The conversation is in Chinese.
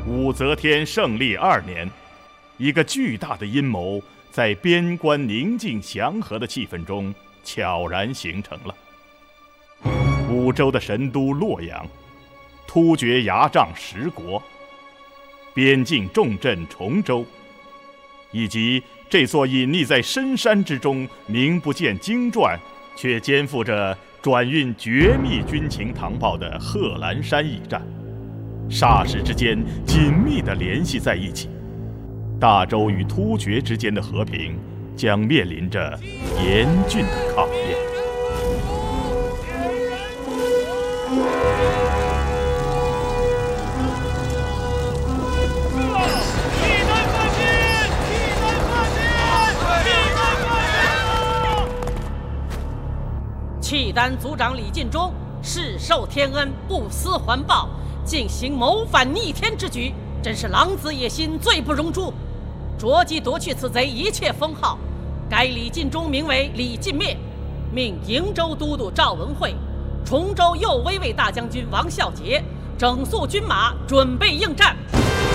武则天胜利2年，一个巨大的阴谋在边关宁静祥和的气氛中悄然形成了。武周的神都洛阳，突厥牙帐10国，边境重镇崇州，以及这座隐匿在深山之中、名不见经传，却肩负着转运绝密军情唐报的贺兰山驿站，霎时之间紧密地联系在一起。大周与突厥之间的和平将面临着严峻的考验。 契丹族长李尽忠誓受天恩，不思环抱，进行谋反逆天之举，真是狼子野心，罪不容诛。着即夺去此贼一切封号，改李尽忠名为李尽灭，命瀛州都督赵文惠、崇州右威卫大将军王孝杰整肃军马，准备应战。